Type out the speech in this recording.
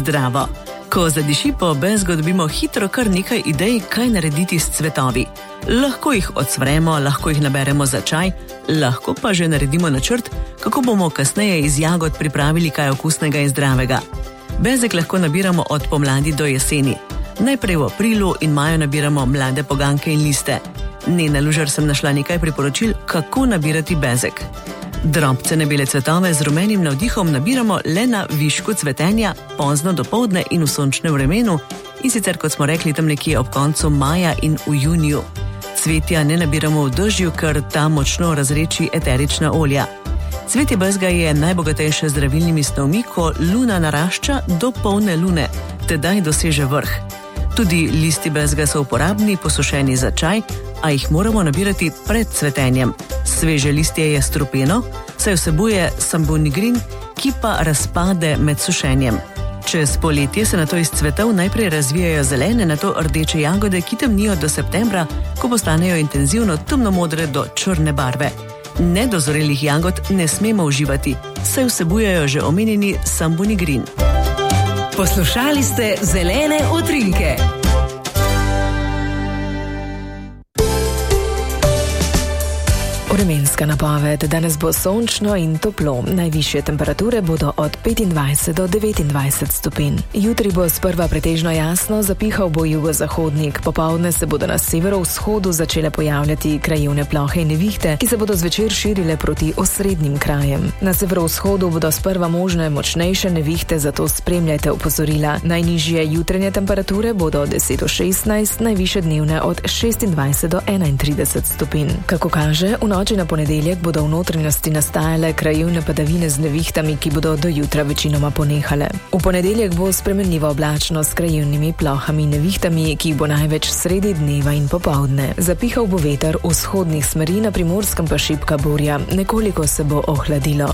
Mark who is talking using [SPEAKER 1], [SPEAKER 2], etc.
[SPEAKER 1] zdravo. Ko zadiši po bezgu, dobimo hitro kar nekaj idej, kaj narediti s cvetovi. Lahko jih odsvremo, lahko jih naberemo za čaj, lahko pa že naredimo načrt, kako bomo kasneje iz jagod pripravili kaj okusnega in zdravega. Bezeg lahko nabiramo od pomladi do jeseni. Najprej v aprilu in maju nabiramo mlade poganke in liste. Nena Lužar sem našla nekaj priporočil, kako nabirati bezeg. Drobcene bele cvetove z rumenim navdihom nabiramo le na višku cvetenja, pozno dopoldne in v sončnem vremenu, in sicer, kot smo rekli, tam nekje ob koncu maja in v juniju. Cvetja ne nabiramo v dežju, ker ta močno razreči eterična olja. Cvetje bezga je najbogatejše z zdravilnimi snovmi, ko luna narašča do polne lune, tedaj doseže vrh. Tudi listi bezga so uporabni, posušeni za čaj, a jih moramo nabirati pred cvetenjem. Sveže listje je strupeno, saj vsebuje sambonigrin, ki pa razpade med sušenjem. Čez poletje se nato iz cvetov najprej razvijajo zelene, nato rdeče jagode, ki temnijo do septembra, ko postanejo intenzivno temnomodre do črne barve. Nedozorelih jagod ne smemo uživati, saj vsebujejo že omenjeni sambonigrin.
[SPEAKER 2] Poslušali ste Zelene utrinke. Vremenska napoved. Danes bo sončno in toplo. Najvišje temperature bodo od 25 do 29 stopinj. Jutri bo sprva pretežno jasno, zapihal bo jugozahodnik. Popoldne se bodo na severovzhodu začele pojavljati krajevne plohe in nevihte, ki se bodo zvečer širile proti osrednjim krajem. Na severovzhodu bodo sprva možne močnejše nevihte, zato spremljajte opozorila. Najnižje jutranje temperature bodo od 10 do 16, najvišje dnevne od 26 do 31 stopinj. Kako kaže, v noči na ponedeljek bodo v notranjosti nastajale krajevne padavine z nevihtami, ki bodo do jutra večinoma ponehale. V ponedeljek bo spremenljiva oblačnost s krajevnimi plohami in nevihtami, ki jih bo največ sredi dneva in popoldne. Zapihal bo veter vzhodnih smeri, na Primorskem pa šibka burja, nekoliko se bo ohladilo.